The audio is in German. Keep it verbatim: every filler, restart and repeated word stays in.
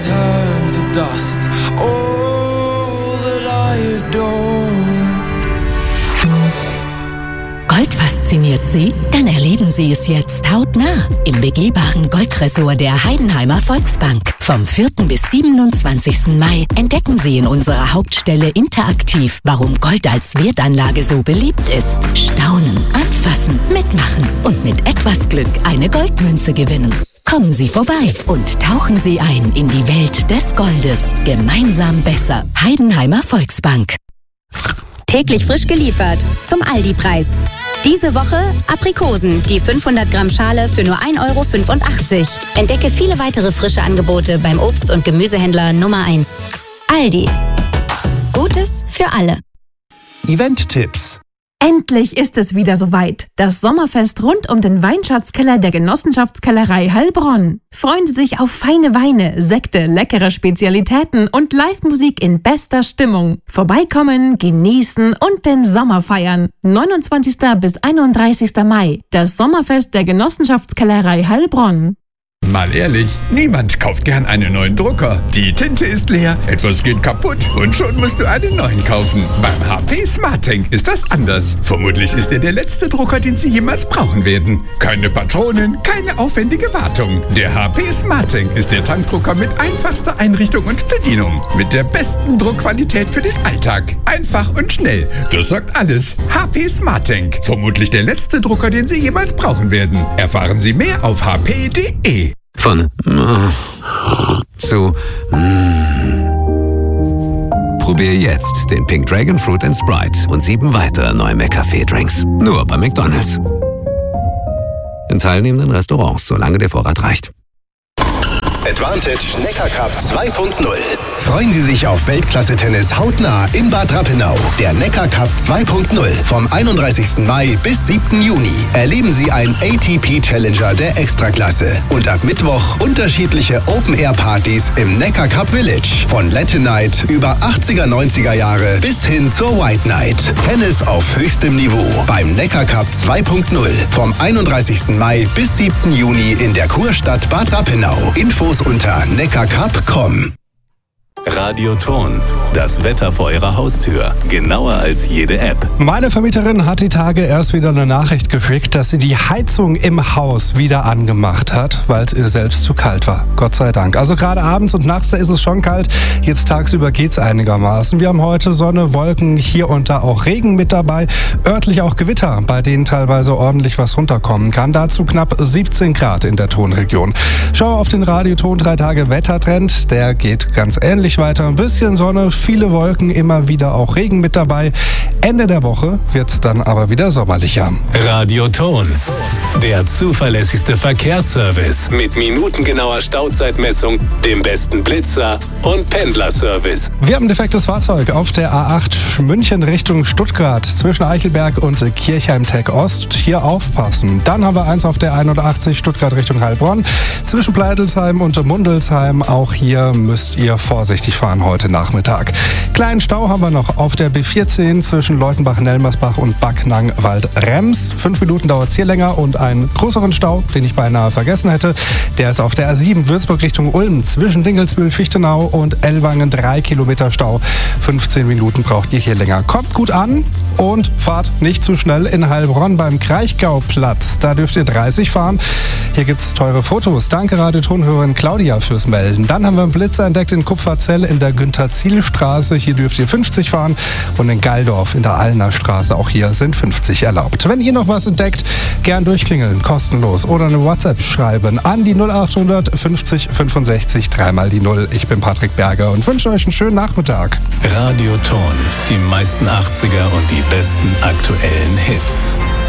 turn to dust. All that I adore. Gold fasziniert Sie? Dann erleben Sie es jetzt hautnah im begehbaren Goldtresor der Heidenheimer Volksbank. Vom vierten bis siebenundzwanzigsten Mai entdecken Sie in unserer Hauptstelle interaktiv, warum Gold als Wertanlage so beliebt ist. Staunen, anfassen, mitmachen und mit etwas Glück eine Goldmünze gewinnen. Kommen Sie vorbei und tauchen Sie ein in die Welt des Goldes. Gemeinsam besser. Heidenheimer Volksbank. Täglich frisch geliefert zum Aldi-Preis. Diese Woche Aprikosen, die fünfhundert Gramm Schale für nur ein Euro fünfundachtzig. Entdecke viele weitere frische Angebote beim Obst- und Gemüsehändler Nummer eins. Aldi. Gutes für alle. Event-Tipps. Endlich ist es wieder soweit. Das Sommerfest rund um den Weinschatzkeller der Genossenschaftskellerei Heilbronn. Freuen Sie sich auf feine Weine, Sekte, leckere Spezialitäten und Live-Musik in bester Stimmung. Vorbeikommen, genießen und den Sommer feiern. neunundzwanzigsten bis einunddreißigsten Mai. Das Sommerfest der Genossenschaftskellerei Heilbronn. Mal ehrlich, niemand kauft gern einen neuen Drucker. Die Tinte ist leer, etwas geht kaputt und schon musst du einen neuen kaufen. Beim H P SmartTank ist das anders. Vermutlich ist er der letzte Drucker, den Sie jemals brauchen werden. Keine Patronen, keine aufwendige Wartung. Der H P SmartTank ist der Tankdrucker mit einfachster Einrichtung und Bedienung. Mit der besten Druckqualität für den Alltag. Einfach und schnell. Das sagt alles. H P SmartTank. Vermutlich der letzte Drucker, den Sie jemals brauchen werden. Erfahren Sie mehr auf h p punkt d e. Von mm, zu mm. Probier jetzt den Pink Dragon Fruit and Sprite und sieben weitere neue McCafé-Drinks. Nur bei McDonald's. In teilnehmenden Restaurants, solange der Vorrat reicht. Advantage Neckar Cup zwei Punkt null. Freuen Sie sich auf Weltklasse-Tennis hautnah in Bad Rappenau. Der Neckar Cup zwei Punkt null vom einunddreißigsten Mai bis siebten Juni. Erleben Sie einen A T P Challenger der Extraklasse. Und ab Mittwoch unterschiedliche Open-Air-Partys im Neckar Cup Village. Von Latin Night über achtziger, neunziger Jahre bis hin zur White Night. Tennis auf höchstem Niveau beim Neckar Cup zwei Punkt null vom einunddreißigsten Mai bis siebten Juni in der Kurstadt Bad Rappenau. Infos unter neckarcup punkt com. Radioton, das Wetter vor Ihrer Haustür. Genauer als jede App. Meine Vermieterin hat die Tage erst wieder eine Nachricht geschickt, dass sie die Heizung im Haus wieder angemacht hat, weil es ihr selbst zu kalt war. Gott sei Dank. Also gerade abends und nachts ist es schon kalt. Jetzt tagsüber geht es einigermaßen. Wir haben heute Sonne, Wolken, hier und da auch Regen mit dabei. Örtlich auch Gewitter, bei denen teilweise ordentlich was runterkommen kann. Dazu knapp siebzehn Grad in der Tonregion. Schau auf den Radioton drei Tage Wettertrend. Der geht ganz ähnlich weiter. Ein bisschen Sonne, viele Wolken, immer wieder auch Regen mit dabei. Ende der Woche wird es dann aber wieder sommerlicher. Radioton, der zuverlässigste Verkehrsservice mit minutengenauer Stauzeitmessung, dem besten Blitzer und Pendlerservice. Wir haben ein defektes Fahrzeug auf der A acht München Richtung Stuttgart zwischen Eichelberg und Kirchheim-Tech Ost. Hier aufpassen. Dann haben wir eins auf der einundachtzig Stuttgart Richtung Heilbronn zwischen Pleitelsheim und Mundelsheim. Auch hier müsst ihr vorsichtig fahren heute Nachmittag. Kleinen Stau haben wir noch auf der B vierzehn zwischen Leutenbach-Nelmersbach und Backnang-Wald-Rems. Fünf Minuten dauert es hier länger und einen größeren Stau, den ich beinahe vergessen hätte, der ist auf der A sieben Würzburg Richtung Ulm zwischen Dingelsbühl-Fichtenau und Ellwangen. Drei Kilometer Stau. fünfzehn Minuten braucht ihr hier länger. Kommt gut an und fahrt nicht zu schnell in Heilbronn beim Kraichgauplatz. Da dürft ihr dreißig fahren. Hier gibt es teure Fotos. Danke Radiotonhörerin Claudia fürs Melden. Dann haben wir einen Blitzer entdeckt in Kupferzell in der Günther-Ziel-Straße. Hier dürft ihr fünfzig fahren. Und in Geildorf in der Allner Straße. Auch hier sind fünfzig erlaubt. Wenn ihr noch was entdeckt, gern durchklingeln, kostenlos. Oder eine WhatsApp schreiben an die null achthundert fünfzig fünfundsechzig dreimal die null. Ich bin Patrick Berger und wünsche euch einen schönen Nachmittag. Radioton, die meisten achtziger und die besten aktuellen Hits.